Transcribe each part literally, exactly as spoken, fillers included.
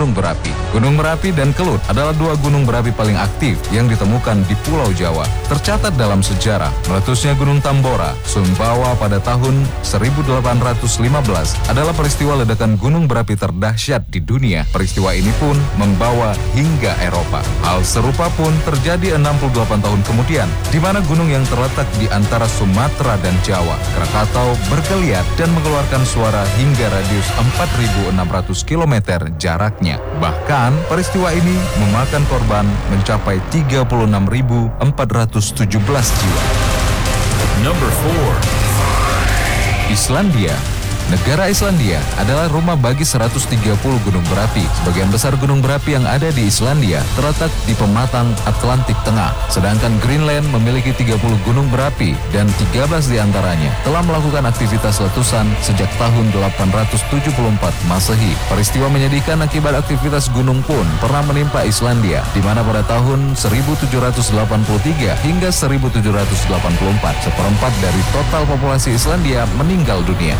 gunung berapi. Gunung Merapi dan Kelut adalah dua gunung berapi paling aktif yang ditemukan di Pulau Jawa. Tercatat dalam sejarah, meletusnya Gunung Tambora, Sumbawa pada tahun seribu delapan ratus lima belas adalah peristiwa ledakan gunung berapi terdahsyat di dunia. Peristiwa ini pun membawa hingga Eropa. Hal serupa pun terjadi enam puluh delapan tahun kemudian, di mana gunung yang terletak di antara Sumatera dan Jawa, Krakatau, bergeliat dan mengeluarkan suara hingga radius empat ribu enam ratus kilometer jaraknya. Bahkan, peristiwa ini memakan korban mencapai tiga puluh enam ribu empat ratus tujuh belas jiwa. Number four. Islandia. Negara Islandia adalah rumah bagi seratus tiga puluh gunung berapi. Sebagian besar gunung berapi yang ada di Islandia terletak di pematang Atlantik Tengah. Sedangkan Greenland memiliki tiga puluh gunung berapi dan tiga belas diantaranya telah melakukan aktivitas letusan sejak tahun delapan ratus tujuh puluh empat Masehi. Peristiwa menyedihkan akibat aktivitas gunung pun pernah menimpa Islandia, di mana pada tahun seribu tujuh ratus delapan puluh tiga hingga seribu tujuh ratus delapan puluh empat, seperempat dari total populasi Islandia meninggal dunia.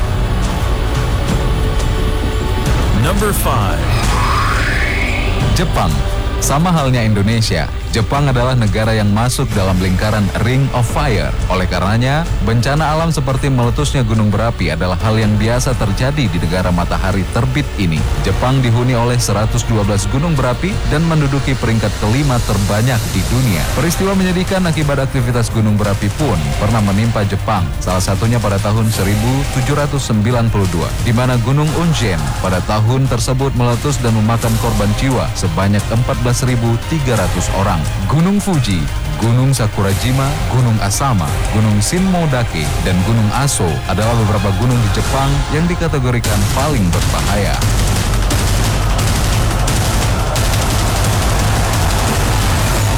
Number five. Jepang. Sama halnya Indonesia, Jepang adalah negara yang masuk dalam lingkaran Ring of Fire. Oleh karenanya, bencana alam seperti meletusnya gunung berapi adalah hal yang biasa terjadi di negara matahari terbit ini. Jepang dihuni oleh seratus dua belas gunung berapi dan menduduki peringkat kelima terbanyak di dunia. Peristiwa menyedihkan akibat aktivitas gunung berapi pun pernah menimpa Jepang, salah satunya pada tahun seribu tujuh ratus sembilan puluh dua, di mana Gunung Unzen pada tahun tersebut meletus dan memakan korban jiwa sebanyak empat belas ribu tiga ratus orang. Gunung Fuji, Gunung Sakurajima, Gunung Asama, Gunung Shinmodake, dan Gunung Aso adalah beberapa gunung di Jepang yang dikategorikan paling berbahaya.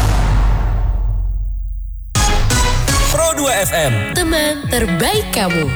Pro dua F M, teman terbaik kamu.